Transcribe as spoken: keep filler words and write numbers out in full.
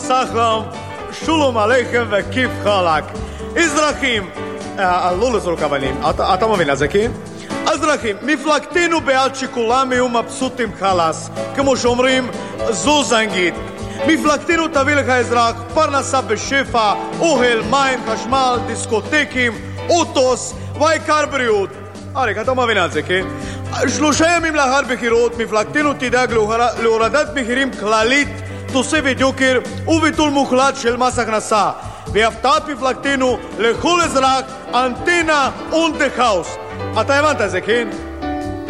וסחלם, שולום עליכם וכיף חלק. אזרחים, לא לזרוק אבנים, אתה מבין את זה, כן? אזרחים, מפלגתנו בעד שכולם יהיו מבסוטים חלס, כמו שאומרים, זו זנגית. מפלגתנו תביא לך אזרח, פרנסה בשפע, אוהל, מים, חשמל, דיסקוטקים, אוטוס, והעיקר בריאות. אריק, אתה מבין את זה, כן? שלושה ימים לאחר בחירות, מפלגתנו תדאג להורדת מחירים כללית, תוספת יוקר וביטול מוחלט של מס הכנסה. והפתעת מפלגתנו לכל אזרח, אנטנה und the house. אתה הבנת את זה, כן?